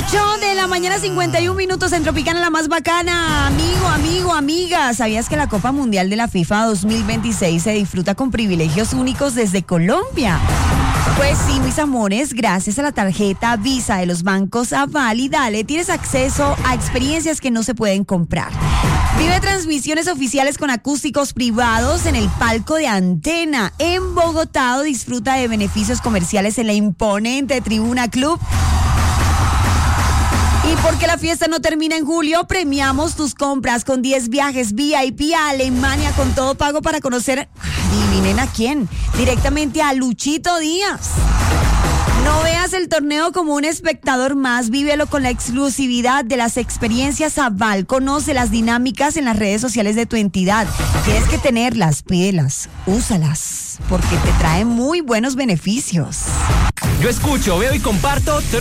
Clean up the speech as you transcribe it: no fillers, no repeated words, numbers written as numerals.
8 de la mañana, 51 minutos en Tropicana, la más bacana. Amigo, amiga, ¿sabías que la Copa Mundial de la FIFA 2026 se disfruta con privilegios únicos desde Colombia? Pues sí, mis amores, gracias a la tarjeta Visa de los bancos Aval y Dale, tienes acceso a experiencias que no se pueden comprar. Vive transmisiones oficiales con acústicos privados en el palco de Antena. En Bogotá, disfruta de beneficios comerciales en la imponente Tribuna Club. Y porque la fiesta no termina en julio, premiamos tus compras con 10 viajes VIP a Alemania con todo pago para conocer, adivinen a quién, directamente a Luchito Díaz. No veas el torneo como un espectador más, vívelo con la exclusividad de las experiencias Aval. Conoce las dinámicas en las redes sociales de tu entidad. Tienes que tenerlas, pídelas, úsalas, porque te traen muy buenos beneficios. Yo escucho, veo y comparto